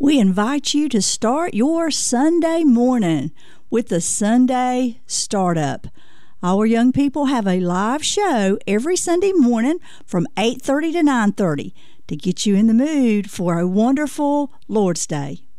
We invite you to start your Sunday morning with the Sunday Startup. Our young people have a live show every Sunday morning from 8:30 to 9:30 to get you in the mood for a wonderful Lord's Day.